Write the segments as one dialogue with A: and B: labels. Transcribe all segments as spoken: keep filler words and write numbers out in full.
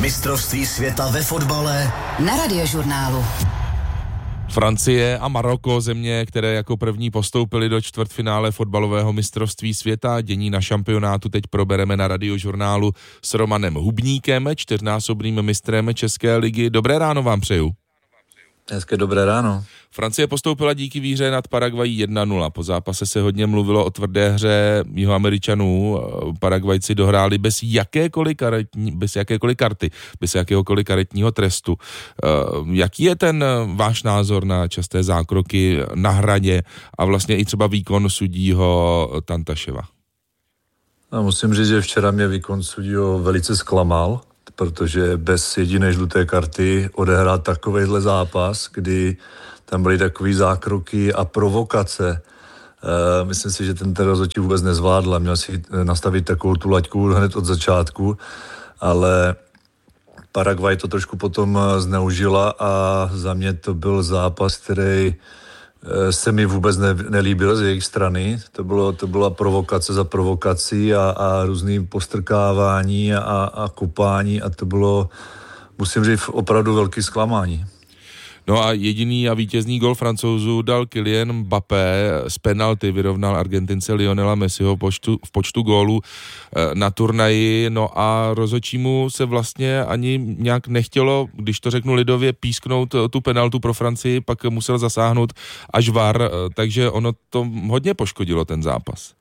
A: Mistrovství světa ve fotbale
B: na Radiožurnálu.
C: Francie a Maroko, země, které jako první postoupily do čtvrtfinále fotbalového mistrovství světa. Dění na šampionátu teď probereme na Radiožurnálu s Romanem Hubníkem, čtyřnásobným mistrem České ligy. Dobré ráno vám přeju.
D: Hezké dobré ráno.
C: Francie postoupila díky výhře nad Paraguají jedna nula. Po zápase se hodně mluvilo o tvrdé hře Jihoameričanů. Paraguajci dohráli bez jakékoliv, karetní, bez jakékoliv karty, bez jakéhokoliv karetního trestu. Jaký je ten váš názor na časté zákroky na hraně a vlastně i třeba výkon sudího Tantaševa?
D: No, musím říct, že včera mě výkon sudího velice zklamal, protože bez jediné žluté karty odehrát takovejhle zápas, kdy tam byly takový zákroky a provokace. E, myslím si, že ten rozhodčí vůbec nezvládl, měl si nastavit takovou tu laťku hned od začátku, ale Paraguay to trošku potom zneužila a za mě to byl zápas, který se mi vůbec ne, nelíbil z jejich strany. To, bylo, to byla provokace za provokací a, a různý postrkávání a, a kupání a to bylo, musím říct, opravdu velký zklamání.
C: No a jediný a vítězný gol Francouzů dal Kylian Mbappé, z penalty vyrovnal Argentince Lionela Messiho počtu, v počtu gólů na turnaji, no a rozhodčímu se vlastně ani nějak nechtělo, když to řeknu lidově, písknout tu penaltu pro Francii, pak musel zasáhnout až V A R, takže ono to hodně poškodilo ten zápas.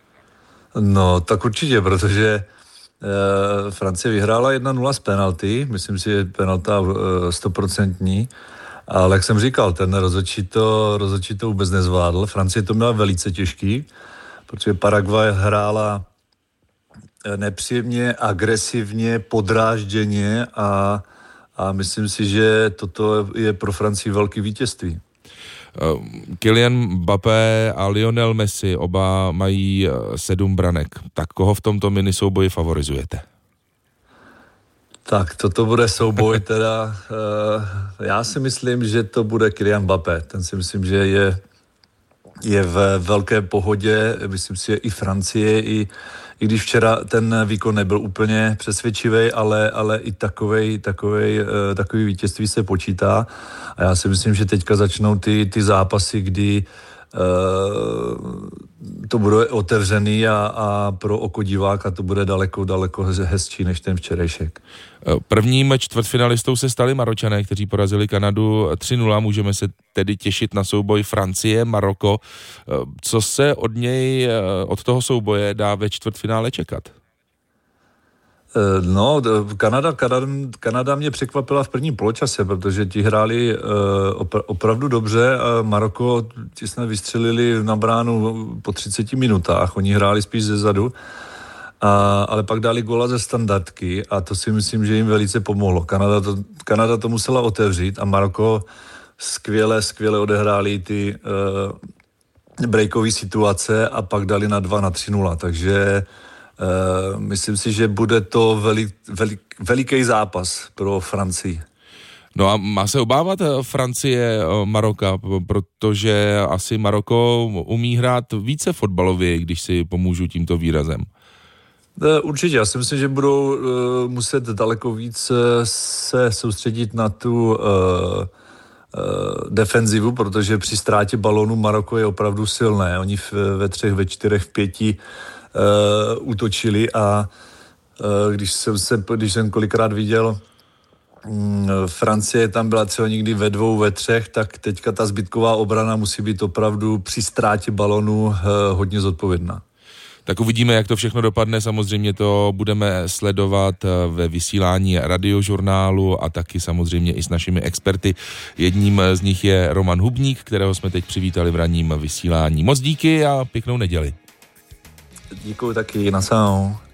D: No tak určitě, protože eh, Francie vyhrála jedna nula z penalty, myslím si, že penalta stoprocentní, ale jak jsem říkal, ten rozhodčí to, rozhodčí to vůbec nezvládl. Francie to měla velice těžký, protože Paraguay hrála nepříjemně, agresivně, podrážděně a, a myslím si, že toto je pro Francii velký vítězství.
C: Kylian Mbappé a Lionel Messi oba mají sedm branek. Tak koho v tomto minisouboji favorizujete?
D: Tak, toto bude souboj teda, uh, já si myslím, že to bude Kylian Mbappé, ten si myslím, že je, je ve velké pohodě, myslím si, že i Francie, i, i když včera ten výkon nebyl úplně přesvědčivý, ale, ale i takovej, takovej, uh, takový vítězství se počítá a já si myslím, že teďka začnou ty, ty zápasy, kdy Uh, to bude otevřený a, a pro oko diváka to bude daleko, daleko hezčí než ten včerejšek.
C: Prvním čtvrtfinalistou se stali Maročané, kteří porazili Kanadu tři nula. Můžeme se tedy těšit na souboj Francie, Maroko. Co se od něj, od toho souboje dá ve čtvrtfinále čekat?
D: No, Kanada, Kanada, Kanada mě překvapila v prvním poločase, protože ti hráli uh, opra- opravdu dobře a Maroko, ti snad vystřelili na bránu po třiceti minutách, oni hráli spíš zezadu, a, ale pak dali góla ze standardky a to si myslím, že jim velice pomohlo. Kanada to, Kanada to musela otevřít a Maroko skvěle, skvěle odehráli ty uh, breakové situace a pak dali na dva, na tři nula, takže Uh, myslím si, že bude to velik, velik, veliký zápas pro Francii.
C: No a má se obávat Francie Maroka, protože asi Maroko umí hrát více fotbalově, když si pomůžu tímto výrazem.
D: Určitě, já si myslím, že budou uh, muset daleko víc se soustředit na tu uh, uh, defenzivu, protože při ztrátě balónu Maroko je opravdu silné. Oni v, ve třech, ve čtyřech, v pěti Uh, útočili a uh, když jsem se, když jsem kolikrát viděl um, Francie tam byla třeba někdy ve dvou, ve třech, tak teďka ta zbytková obrana musí být opravdu při ztrátě balonu uh, hodně zodpovědná.
C: Tak uvidíme, jak to všechno dopadne, samozřejmě to budeme sledovat ve vysílání Radiožurnálu a taky samozřejmě i s našimi experty. Jedním z nich je Roman Hubník, kterého jsme teď přivítali v ranním vysílání. Moc díky a pěknou neděli.
D: Děkuji taky, na samou.